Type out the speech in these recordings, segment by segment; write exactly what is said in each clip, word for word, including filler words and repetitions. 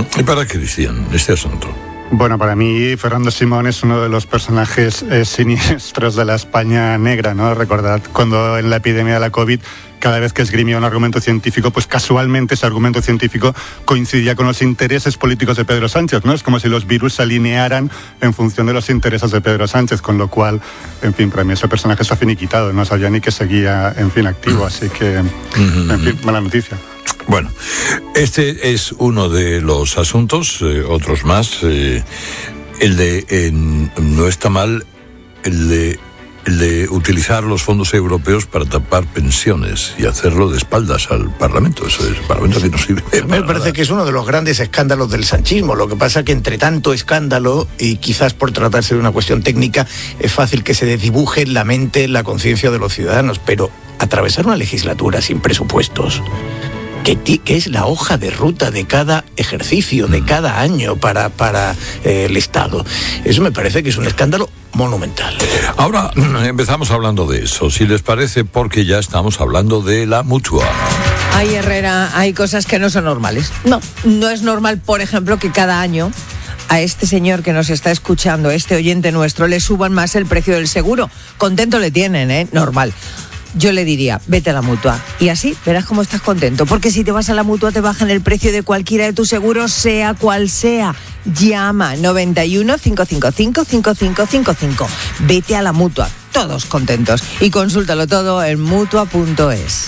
Uh-huh. ¿Y para Cristian, este asunto? Bueno, para mí Fernando Simón es uno de los personajes eh, siniestros de la España negra, ¿no? Recordad cuando en la epidemia de la COVID, cada vez que esgrimía un argumento científico, pues casualmente ese argumento científico coincidía con los intereses políticos de Pedro Sánchez, ¿no? Es como si los virus se alinearan en función de los intereses de Pedro Sánchez, con lo cual, en fin, para mí ese personaje está finiquitado, no sabía ni que seguía, en fin, activo, así que, en fin, mala noticia. Bueno, este es uno de los asuntos, eh, otros más. Eh, el de, eh, no está mal, el de, el de utilizar los fondos europeos para tapar pensiones y hacerlo de espaldas al Parlamento. Eso es, el Parlamento que no sirve para Me parece nada. que es uno de los grandes escándalos del sanchismo. Lo que pasa es que entre tanto escándalo, y quizás por tratarse de una cuestión técnica, es fácil que se desdibuje en la mente, en la conciencia de los ciudadanos. Pero atravesar una legislatura sin presupuestos, que, que es la hoja de ruta de cada ejercicio, de cada año para, para eh, el Estado. Eso me parece que es un escándalo monumental. Ahora empezamos hablando de eso, si les parece, porque ya estamos hablando de la Mutua. Ay, Herrera, hay cosas que no son normales. No, no es normal, por ejemplo, que cada año a este señor que nos está escuchando, este oyente nuestro, le suban más el precio del seguro. Contento le tienen, ¿eh? Normal. Yo le diría, vete a la Mutua y así verás cómo estás contento, porque si te vas a la Mutua te bajan el precio de cualquiera de tus seguros, sea cual sea. Llama noventa y uno, cinco cinco cinco, cinco cinco cinco cinco. Vete a la Mutua, todos contentos, y consúltalo todo en mutua punto es.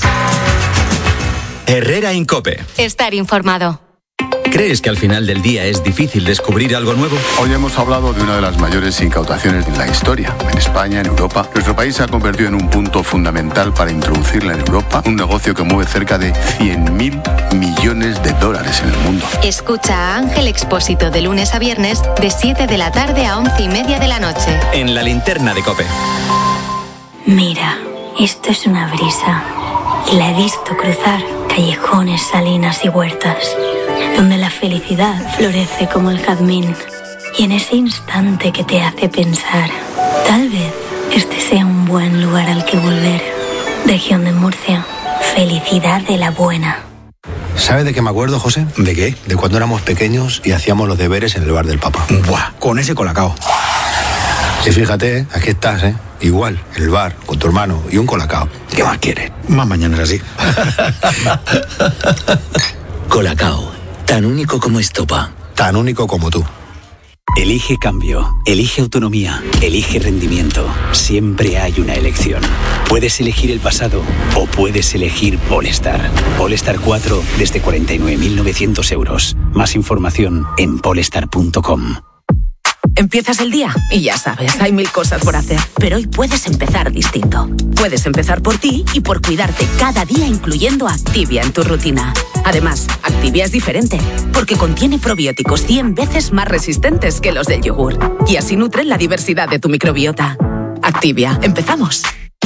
Herrera Incope. Estar informado. ¿Crees que al final del día es difícil descubrir algo nuevo? Hoy hemos hablado de una de las mayores incautaciones de la historia. En España, en Europa, nuestro país se ha convertido en un punto fundamental para introducirla en Europa, un negocio que mueve cerca de cien mil millones de dólares en el mundo. Escucha a Ángel Expósito de lunes a viernes de siete de la tarde a once y media de la noche. En la linterna de COPE. Mira, esto es una brisa. Y la he visto cruzar callejones, salinas y huertas, donde la felicidad florece como el jazmín. Y en ese instante que te hace pensar, tal vez este sea un buen lugar al que volver. Región de Murcia, felicidad de la buena. ¿Sabes de qué me acuerdo, José? ¿De qué? De cuando éramos pequeños y hacíamos los deberes en el bar del Papa. Buah, con ese colacao. Y fíjate, ¿eh? Aquí estás, ¿eh? Igual, en el bar, con tu hermano y un colacao. ¿Qué más quieres? Más mañana es así. Colacao, tan único como estopa. Tan único como tú. Elige cambio, elige autonomía, elige rendimiento. Siempre hay una elección. Puedes elegir el pasado o puedes elegir Polestar. Polestar cuatro desde cuarenta y nueve mil novecientos euros. Más información en polestar punto com. Empiezas el día y ya sabes, hay mil cosas por hacer. Pero hoy puedes empezar distinto. Puedes empezar por ti y por cuidarte cada día, incluyendo Activia en tu rutina. Además, Activia es diferente, porque contiene probióticos cien veces más resistentes que los del yogur. Y así nutren la diversidad de tu microbiota. Activia, empezamos.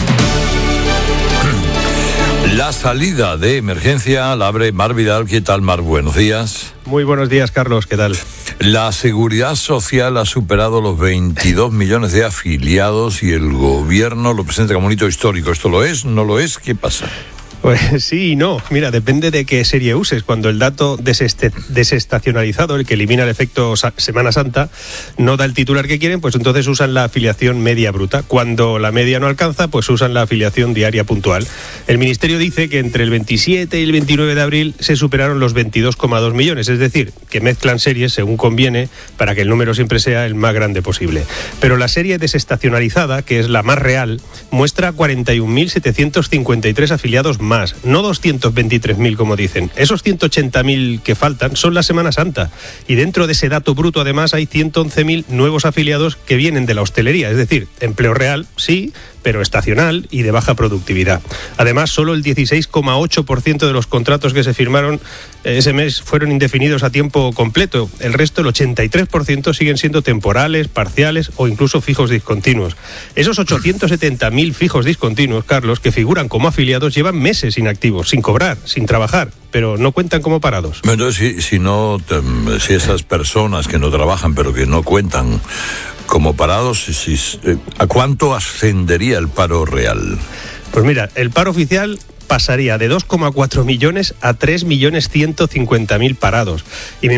La salida de emergencia la abre Mar Vidal. ¿Qué tal, Mar? Buenos días. Muy buenos días, Carlos. ¿Qué tal? La Seguridad Social ha superado los veintidós millones de afiliados y el gobierno lo presenta como un hito histórico. ¿Esto lo es? ¿No lo es? ¿Qué pasa? Pues sí y no. Mira, depende de qué serie uses. Cuando el dato deseste- desestacionalizado, el que elimina el efecto sa- Semana Santa, no da el titular que quieren, pues entonces usan la afiliación media bruta. Cuando la media no alcanza, pues usan la afiliación diaria puntual. El Ministerio dice que entre el veintisiete y el veintinueve de abril se superaron los veintidós coma dos millones, es decir, que mezclan series según conviene para que el número siempre sea el más grande posible. Pero la serie desestacionalizada, que es la más real, muestra cuarenta y un mil setecientos cincuenta y tres afiliados más. Más, no doscientos veintitrés mil como dicen. Esos ciento ochenta mil que faltan son la Semana Santa. Y dentro de ese dato bruto, además, hay ciento once mil nuevos afiliados que vienen de la hostelería. Es decir, empleo real, sí, pero estacional y de baja productividad. Además, solo el dieciséis coma ocho por ciento de los contratos que se firmaron ese mes fueron indefinidos a tiempo completo. El resto, el ochenta y tres por ciento, siguen siendo temporales, parciales o incluso fijos discontinuos. Esos ochocientos setenta mil fijos discontinuos, Carlos, que figuran como afiliados, llevan meses inactivos, sin cobrar, sin trabajar, pero no cuentan como parados. Entonces, si, si, no, si esas personas que no trabajan pero que no cuentan como parados, si, ¿a cuánto ascendería el paro real? Pues mira, el paro oficial pasaría de dos coma cuatro millones a tres millones ciento cincuenta mil parados. Y me